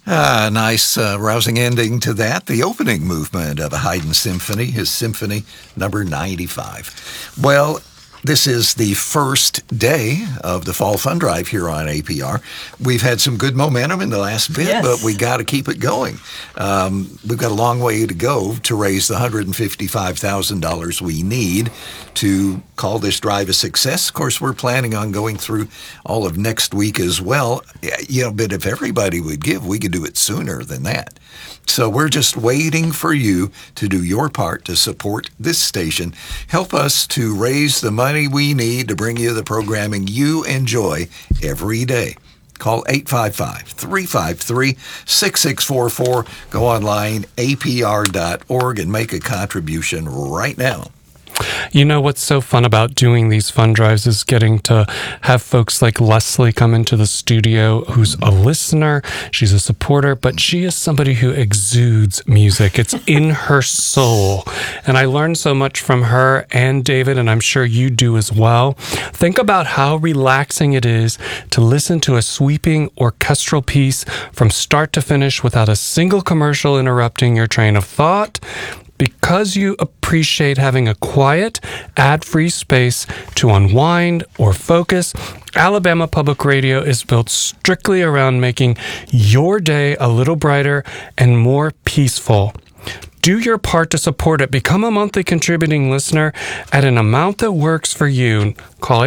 Nice, rousing ending to that. The opening movement of a Haydn symphony, his Symphony Number 95. Well, this is the first day of the Fall Fund Drive here on APR. We've had some good momentum in the last bit, Yes. but we got to keep it going. We've got a long way to go to raise the $155,000 we need to call this drive a success. Of course, we're planning on going through all of next week as well. But if everybody would give, we could do it sooner than that. So we're just waiting for you to do your part to support this station. Help us to raise the money we need to bring you the programming you enjoy every day. Call 855-353-6644. Go online, apr.org, and make a contribution right now. You know what's so fun about doing these fund drives is getting to have folks like Leslie come into the studio, who's a listener, she's a supporter, but she is somebody who exudes music. It's in her soul. And I learned so much from her and David, and I'm sure you do as well. Think about how relaxing it is to listen to a sweeping orchestral piece from start to finish without a single commercial interrupting your train of thought. Because you appreciate having a quiet, ad-free space to unwind or focus, Alabama Public Radio is built strictly around making your day a little brighter and more peaceful. Do your part to support it. Become a monthly contributing listener at an amount that works for you. Call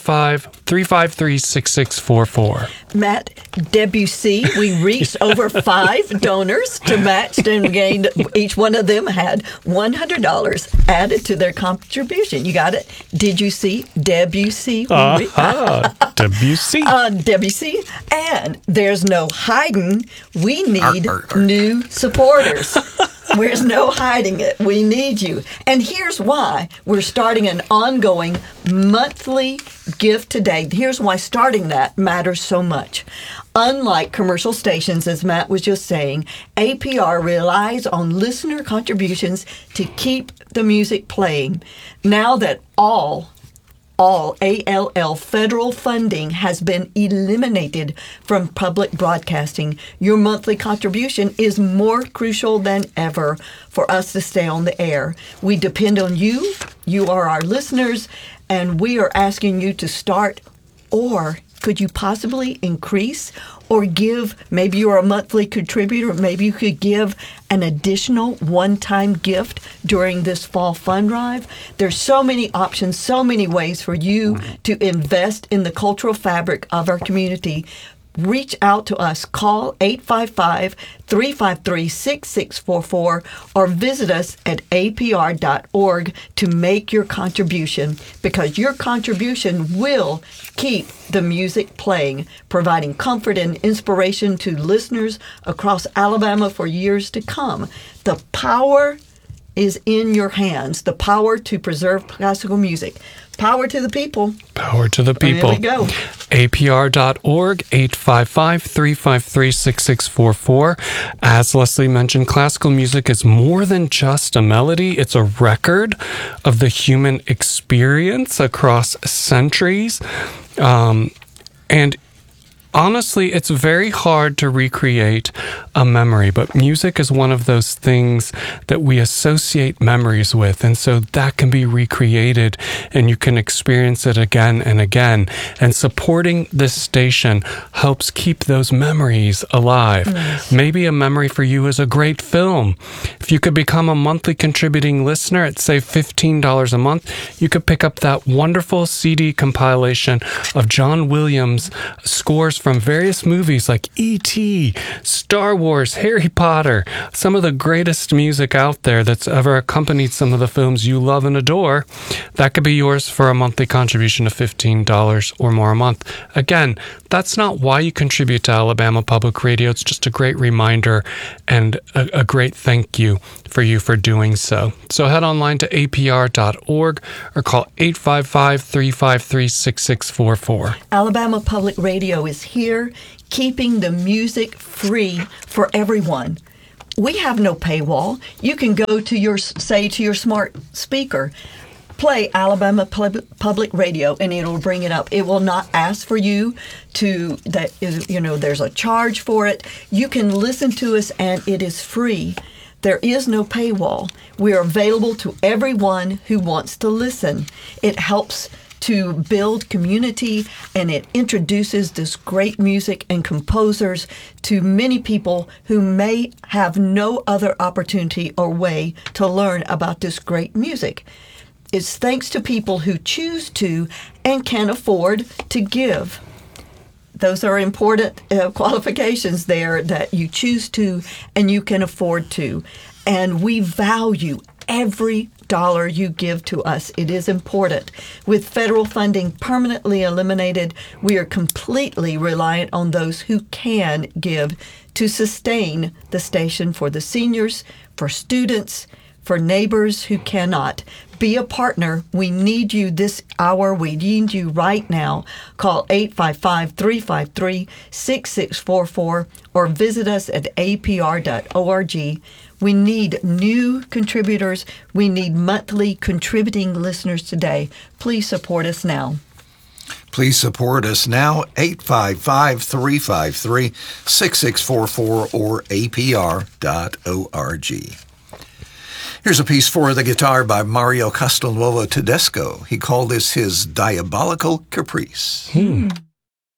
855-353-6644. Matt, Debussy, we reached over 5 donors to match and gained. Each one of them had $100 added to their contribution. You got it? Did you see Debussy? Debussy. Debussy. And there's no hiding. We need new supporters. There's no hiding it. We need you. And here's why. We're starting an ongoing monthly gift today. Here's why starting that matters so much. Unlike commercial stations, as Matt was just saying, APR relies on listener contributions to keep the music playing. Now that all ALL federal funding has been eliminated from public broadcasting, your monthly contribution is more crucial than ever for us to stay on the air. We depend on you. You are our listeners, and we are asking you to start, or could you possibly increase or give? Maybe you're a monthly contributor. Maybe you could give an additional one-time gift during this fall fund drive. There's so many options, so many ways for you to invest in the cultural fabric of our community. Reach out to us. Call 855-353-6644 or visit us at apr.org to make your contribution, because your contribution will keep the music playing, providing comfort and inspiration to listeners across Alabama for years to come. The power is in your hands, the power to preserve classical music. Power to the people. Power to the people. There we go. APR.org, 855-353-6644. As Leslie mentioned, classical music is more than just a melody. It's a record of the human experience across centuries. And honestly, it's very hard to recreate a memory, but music is one of those things that we associate memories with. And so that can be recreated and you can experience it again and again. And supporting this station helps keep those memories alive. Nice. Maybe a memory for you is a great film. If you could become a monthly contributing listener at, say, $15 a month, you could pick up that wonderful CD compilation of John Williams scores from various movies like E.T., Star Wars, Harry Potter, some of the greatest music out there that's ever accompanied some of the films you love and adore. That could be yours for a monthly contribution of $15 or more a month. Again, that's not why you contribute to Alabama Public Radio. It's just a great reminder and a great thank you for doing so. So head online to apr.org or call 855-353-6644. Alabama Public Radio is here, keeping the music free for everyone. We have no paywall. You can go to your smart speaker, play Alabama Public Radio, and it'll bring it up. It will not ask for you there's a charge for it. You can listen to us, and it is free. There is no paywall. We are available to everyone who wants to listen. It helps to build community, and it introduces this great music and composers to many people who may have no other opportunity or way to learn about this great music. It's thanks to people who choose to and can afford to give. Those are important qualifications there, that you choose to and you can afford to. And we value every dollar you give to us. It is important. With federal funding permanently eliminated, we are completely reliant on those who can give to sustain the station for the seniors, for students, for neighbors who cannot. Be a partner. We need you this hour. We need you right now. Call 855-353-6644 or visit us at apr.org. We need new contributors. We need monthly contributing listeners today. Please support us now. Please support us now, 855-353-6644 or apr.org. Here's a piece for the guitar by Mario Castelnuovo Tedesco. He called this his Diabolical Caprice.